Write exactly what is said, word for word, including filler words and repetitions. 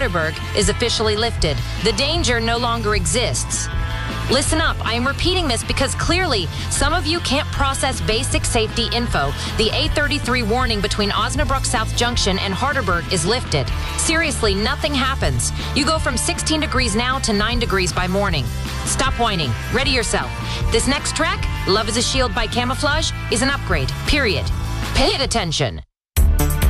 Harderberg is officially lifted. The danger no longer exists. Listen up, I am repeating this because clearly some of you can't process basic safety info. The eight thirty-three warning between Osnabrück South Junction and Harderberg is lifted. Seriously, nothing happens. You go from sixteen degrees now to nine degrees by morning. Stop whining. Ready yourself. This next track, Love is a Shield by Camouflage, is an upgrade, period. Pay it attention.